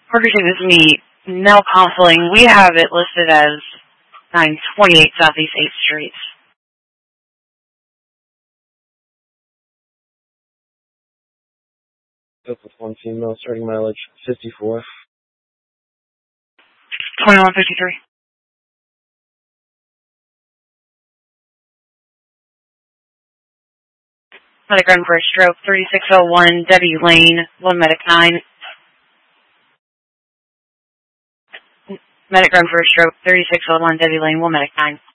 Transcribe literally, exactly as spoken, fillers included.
Parker Street, this is me. Nell Counseling. We have it listed as nine twenty-eight Southeast eighth Street. Up with one female, starting mileage fifty-four. twenty-one fifty-three. Medic run for a stroke, thirty-six oh one Debbie Lane, one medic nine. Medic run for a stroke, thirty-six oh one Debbie Lane, one medic nine.